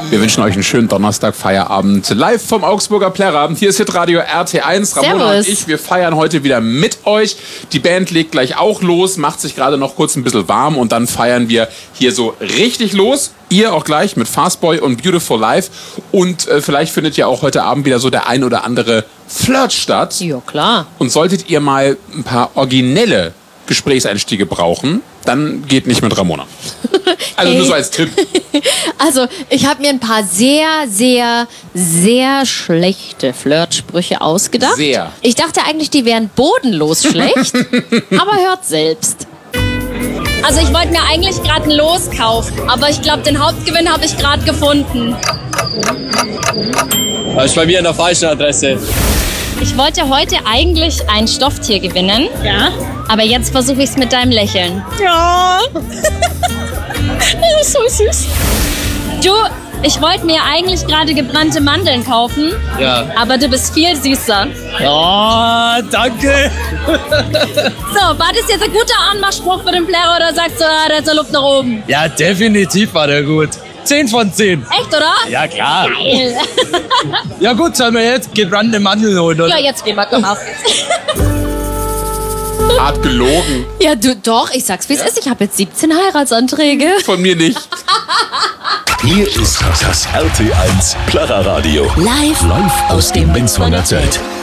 Wir wünschen euch einen schönen Donnerstag, Feierabend. Live vom Augsburger Plärrer. Hier ist Hitradio RT1. Ramona und ich, wir feiern heute wieder mit euch. Die Band legt gleich auch los, macht sich gerade noch kurz ein bisschen warm und dann feiern wir hier so richtig los. Ihr auch gleich mit Fastboy und Beautiful Life. Und vielleicht findet ja auch heute Abend wieder so der ein oder andere Flirt statt. Ja, klar. Und solltet ihr mal ein paar originelle Gesprächseinstiege brauchen, dann geht nicht mit Ramona. Also nur so als Tipp. Also, ich habe mir ein paar sehr, sehr, sehr schlechte Flirtsprüche ausgedacht. Sehr. Ich dachte eigentlich, die wären bodenlos schlecht, aber hört selbst. Also ich wollte mir eigentlich gerade ein Los kaufen, aber ich glaube, den Hauptgewinn habe ich gerade gefunden. Das ist bei mir an der falschen Adresse. Ich wollte heute eigentlich ein Stofftier gewinnen. Ja. Aber jetzt versuche ich es mit deinem Lächeln. Ja. Das ist so süß. Du, ich wollte mir eigentlich gerade gebrannte Mandeln kaufen. Ja. Aber du bist viel süßer. Ja, danke. So, war das jetzt ein guter Anmachspruch für den Plärrer oder sagst du, der hat so Luft nach oben? Ja, definitiv war der gut. 10 von 10. Echt, oder? Ja, klar. Geil. Ja gut, sollen wir jetzt gebrannte Mandeln holen, oder? Ja, jetzt gehen wir, komm auf. Hart gelogen. Ja, du doch, ich sag's wie es ist. Ich habe jetzt 17 Heiratsanträge. Von mir nicht. Hier ist das RT1 Plärrer Radio. Live Live aus dem Benzmanner Zelt.